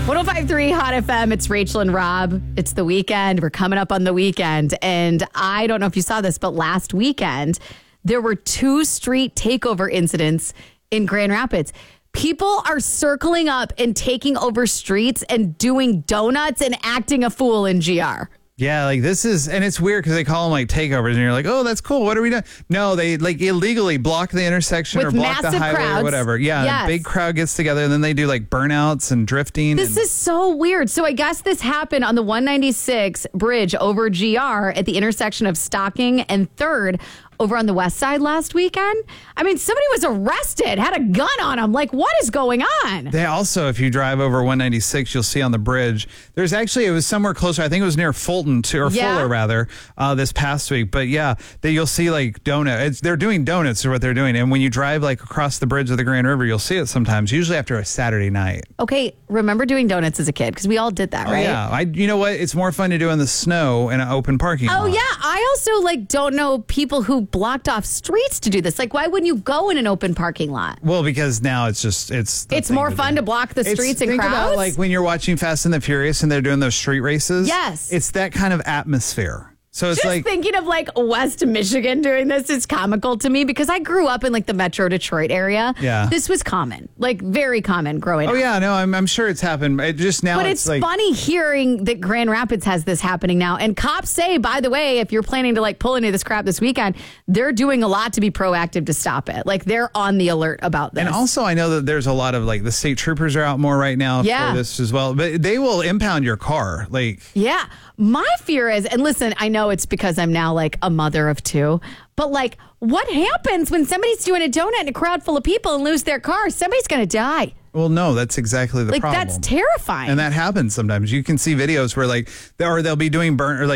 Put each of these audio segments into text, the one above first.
105.3 Hot FM. It's Rachel and Rob. It's the weekend. We're coming up on the weekend. And I don't know if you saw this, but last weekend, there were 2 street takeover incidents in Grand Rapids. People are circling up and taking over streets and doing donuts and acting a fool in GR. Yeah, like this is, and it's weird because they call them like takeovers, and you're like, oh, that's cool. What are we doing? No, they like illegally block the intersection With or block the massive highway crowds. or whatever. Yeah, Yes. a big crowd gets together, and then they do like burnouts and drifting. This is so weird. So I guess this happened on the 196 bridge over GR at the intersection of Stocking and 3rd over on the west side last weekend. I mean, somebody was arrested, had a gun on him. Like, what is going on? They also, if you drive over 196, you'll see on the bridge, there's actually, it was somewhere closer. I think it was near Fulton, Fuller rather, this past week. But yeah, you'll see like donuts. They're doing donuts is what they're doing. And when you drive like across the bridge of the Grand River, you'll see it sometimes, usually after a Saturday night. Okay, remember doing donuts as a kid? Because we all did that, right? Yeah, you know what? It's more fun to do in the snow in an open parking lot. Oh, yeah. I also don't know people who blocked off streets to do this. Like, why wouldn't you go in an open parking lot? Well, because now it's more fun to block the streets and think crowds. About like when you're watching Fast and the Furious and they're doing those street races. Yes. It's that kind of atmosphere. So it's Just like thinking of West Michigan doing this is comical to me because I grew up in the Metro Detroit area. Yeah. This was common, very common growing up. Oh yeah, no, I'm sure it's happened. It just now, But it's funny hearing that Grand Rapids has this happening now. And cops say, by the way, if you're planning to pull into this crap this weekend, they're doing a lot to be proactive to stop it. They're on the alert about this. And also, I know that there's a lot of the state troopers are out more right now for this as well. But they will impound your car. Yeah. My fear is, and listen, I know it's because I'm now a mother of 2, but what happens when somebody's doing a donut in a crowd full of people and lose their car? Somebody's going to die. Well, no, that's exactly the problem. That's terrifying. And that happens sometimes. You can see videos where they'll be doing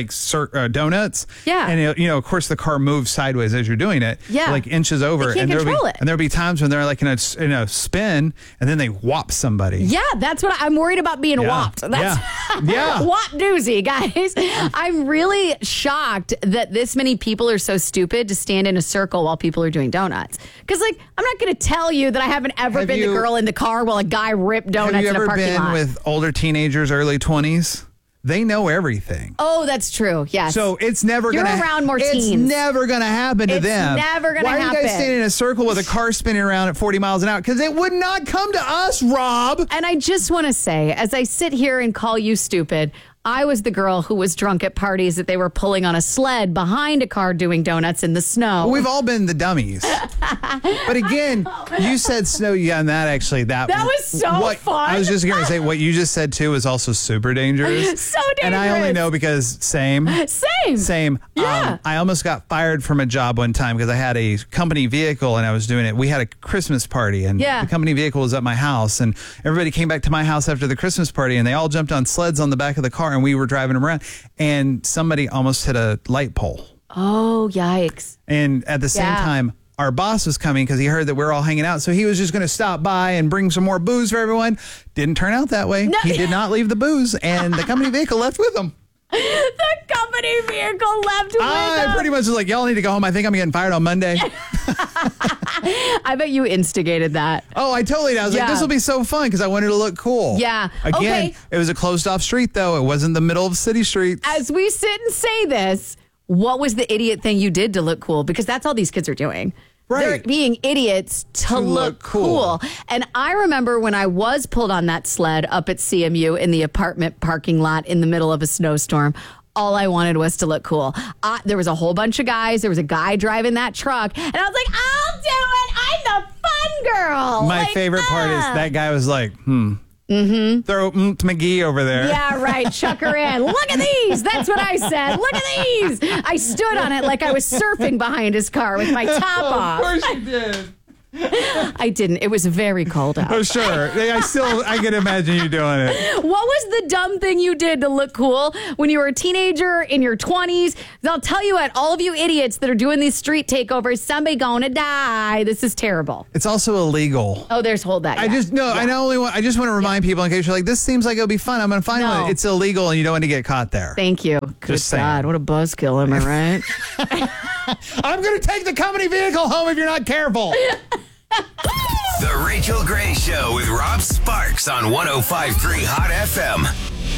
donuts. Yeah. And of course the car moves sideways as you're doing it. Yeah. Inches over. You can't control it. And there'll be times when they're in a spin and then they whop somebody. Yeah, that's what I'm worried about being whopped. That's whop doozy, guys. I'm really shocked that this many people are so stupid to stand in a circle while people are doing donuts. Because I'm not going to tell you that I haven't ever been the girl in the car while a guy ripped donuts in a parking lot. Have you ever been with older teenagers, early 20s? They know everything. Oh, that's true. Yes. So it's never going to happen. You're around more teens. It's never going to happen to them. It's never going to happen. Why are you guys standing in a circle with a car spinning around at 40 miles an hour? Because it would not come to us, Rob. And I just want to say, as I sit here and call you stupid, I was the girl who was drunk at parties that they were pulling on a sled behind a car doing donuts in the snow. Well, we've all been the dummies. But again, you said snow. Yeah, and that was so fun. I was just going to say what you just said too is also super dangerous. So dangerous. And I only know because same. Yeah. I almost got fired from a job one time because I had a company vehicle and I was doing it. We had a Christmas party and the company vehicle was at my house and everybody came back to my house after the Christmas party and they all jumped on sleds on the back of the car and we were driving them around and somebody almost hit a light pole. Oh, yikes. And at the same time, our boss was coming because he heard that we were all hanging out. So he was just going to stop by and bring some more booze for everyone. Didn't turn out that way. No. He did not leave the booze and the company vehicle left with him. The company vehicle left with him. I pretty much was like, y'all need to go home. I think I'm getting fired on Monday. I bet you instigated that. Oh, I totally did. I was like, this will be so fun because I wanted to look cool. Yeah. Again, it was a closed off street, though. It wasn't the middle of city streets. As we sit and say this, what was the idiot thing you did to look cool? Because that's all these kids are doing. Right. They're being idiots to look cool. And I remember when I was pulled on that sled up at CMU in the apartment parking lot in the middle of a snowstorm. All I wanted was to look cool. There was a whole bunch of guys. There was a guy driving that truck. And I was like, I'll do it. I'm the fun girl. My favorite part is that guy was like, throw McGee over there. Yeah, right. Chuck her in. Look at these. That's what I said. Look at these. I stood on it like I was surfing behind his car with my top off. Of course you did. I didn't. It was very cold out. Oh, sure. I can imagine you doing it. What was the dumb thing you did to look cool when you were a teenager in your 20s? I'll tell you what, all of you idiots that are doing these street takeovers, somebody gonna die. This is terrible. It's also illegal. Oh, there's hold that. I just want to remind people in case you're like, this seems like it'll be fun. I'm going to find one. It's illegal and you don't want to get caught there. Thank you. Good God, what a buzzkill, am I right? I'm going to take the company vehicle home if you're not careful. The The Rachel Gray Show with Rob Sparks on 105.3 Hot FM.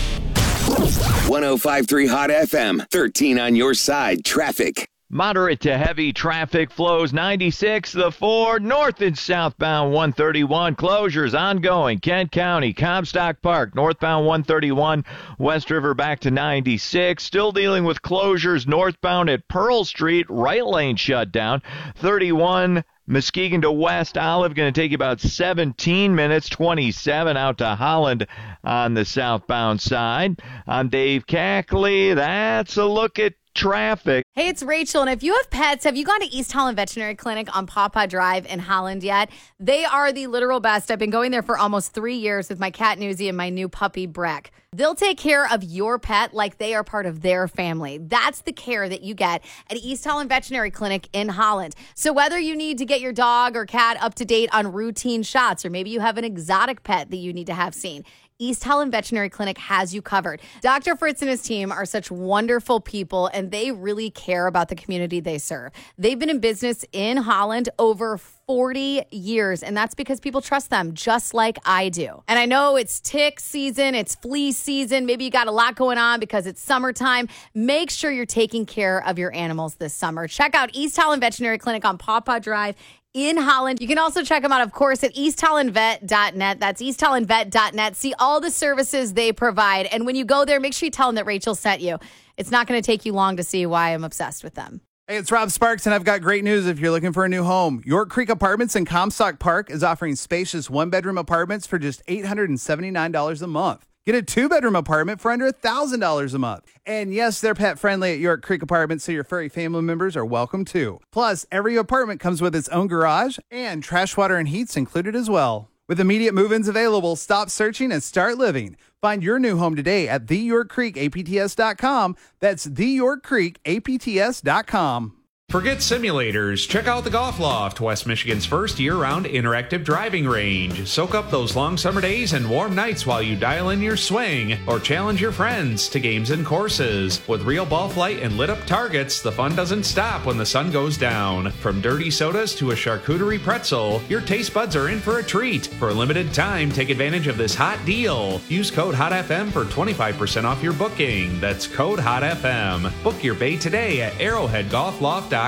105.3 Hot FM, 13 on your side, traffic. Moderate to heavy traffic flows 96, the 4, north and southbound 131. Closures ongoing. Kent County, Comstock Park, northbound 131, West River back to 96. Still dealing with closures northbound at Pearl Street, right lane shut down. 31, Muskegon to West Olive, going to take you about 17 minutes. 27 out to Holland on the southbound side. I'm Dave Cackley. That's a look at traffic. Hey, it's Rachel, and if you have pets, have you gone to East Holland Veterinary Clinic on Pawpaw Drive in Holland yet? They are the literal best. I've been going there for almost 3 years with my cat Newsy and my new puppy Breck. They'll take care of your pet like they are part of their family. That's the care that you get at East Holland Veterinary Clinic in Holland. So whether you need to get your dog or cat up to date on routine shots, or maybe you have an exotic pet that you need to have seen, East Holland Veterinary Clinic has you covered. Dr. Fritz and his team are such wonderful people, and they really care about the community they serve. They've been in business in Holland over 40 years, and that's because people trust them just like I do. And I know it's tick season, it's flea season. Maybe you got a lot going on because it's summertime. Make sure you're taking care of your animals this summer. Check out East Holland Veterinary Clinic on Pawpaw Drive in Holland. You can also check them out, of course, at easthollandvet.net. That's easthollandvet.net. See all the services they provide. And when you go there, make sure you tell them that Rachel sent you. It's not going to take you long to see why I'm obsessed with them. Hey, it's Rob Sparks, and I've got great news if you're looking for a new home. York Creek Apartments in Comstock Park is offering spacious one-bedroom apartments for just $879 a month. Get a two-bedroom apartment for under $1,000 a month. And yes, they're pet-friendly at York Creek Apartments, so your furry family members are welcome too. Plus, every apartment comes with its own garage, and trash, water, and heat's included as well. With immediate move-ins available, stop searching and start living. Find your new home today at theyorkcreekapts.com. That's theyorkcreekapts.com. Forget simulators. Check out the Golf Loft, West Michigan's first year-round interactive driving range. Soak up those long summer days and warm nights while you dial in your swing or challenge your friends to games and courses. With real ball flight and lit-up targets, the fun doesn't stop when the sun goes down. From dirty sodas to a charcuterie pretzel, your taste buds are in for a treat. For a limited time, take advantage of this hot deal. Use code HOTFM for 25% off your booking. That's code HOTFM. Book your bay today at arrowheadgolfloft.com.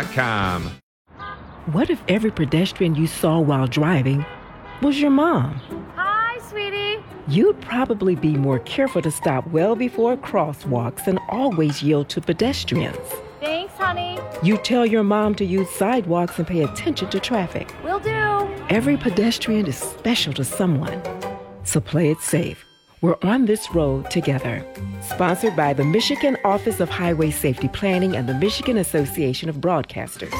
What if every pedestrian you saw while driving was your mom? Hi, sweetie. You'd probably be more careful to stop well before crosswalks and always yield to pedestrians. Thanks, honey. You tell your mom to use sidewalks and pay attention to traffic. Will do. Every pedestrian is special to someone. So play it safe. We're on this road together. Sponsored by the Michigan Office of Highway Safety Planning and the Michigan Association of Broadcasters.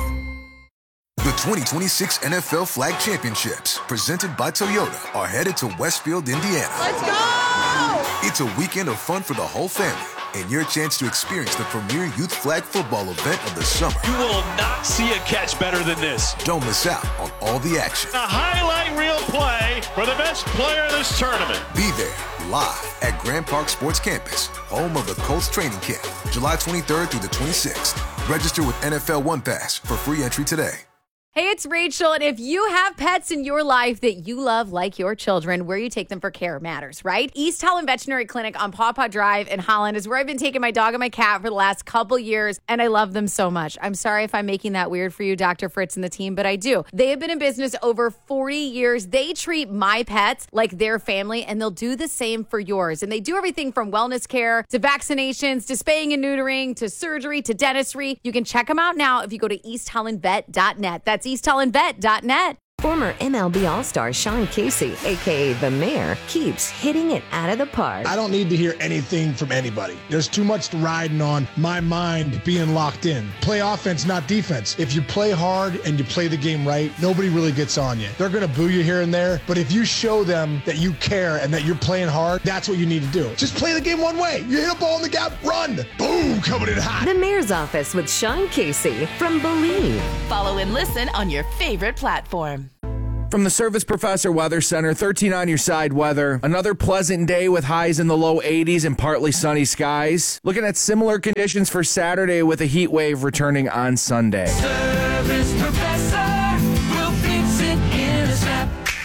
The 2026 NFL Flag Championships, presented by Toyota, are headed to Westfield, Indiana. Let's go! It's a weekend of fun for the whole family and your chance to experience the premier youth flag football event of the summer. You will not see a catch better than this. Don't miss out on all the action. A highlight reel play for the best player in this tournament. Be there live at Grand Park Sports Campus, home of the Colts training camp, July 23rd through the 26th. Register with NFL One Pass for free entry today. Hey, it's Rachel, and if you have pets in your life that you love like your children, where you take them for care matters, right? East Holland Veterinary Clinic on Pawpaw Drive in Holland is where I've been taking my dog and my cat for the last couple years, and I love them so much. I'm sorry if I'm making that weird for you, Dr. Fritz and the team, but I do. They have been in business over 40 years. They treat my pets like their family, and they'll do the same for yours. And they do everything from wellness care to vaccinations to spaying and neutering to surgery to dentistry. You can check them out now if you go to easthollandvet.net. That's easthollandvet.net. Former MLB All-Star Sean Casey, a.k.a. The Mayor, keeps hitting it out of the park. I don't need to hear anything from anybody. There's too much riding on my mind being locked in. Play offense, not defense. If you play hard and you play the game right, nobody really gets on you. They're going to boo you here and there, but if you show them that you care and that you're playing hard, that's what you need to do. Just play the game one way. You hit a ball in the gap, run. Boom, coming in hot. The Mayor's Office with Sean Casey from Believe. Follow and listen on your favorite platform. From the Service Professor Weather Center, 13 on your side weather. Another pleasant day with highs in the low 80s and partly sunny skies. Looking at similar conditions for Saturday with a heat wave returning on Sunday. Service Professor will fix it in a snap.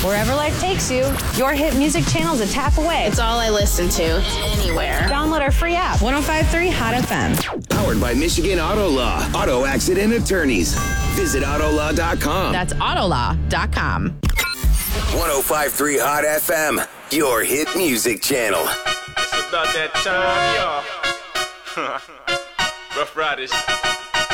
Wherever life takes you, your hit music channel's a tap away. It's all I listen to, anywhere. Download our free app, 105.3 Hot FM. Powered by Michigan Auto Law. Auto accident attorneys. Visit Autolaw.com. That's Autolaw.com. 105.3 Hot FM. Your hit music channel. It's about that time, y'all. Rough Riders.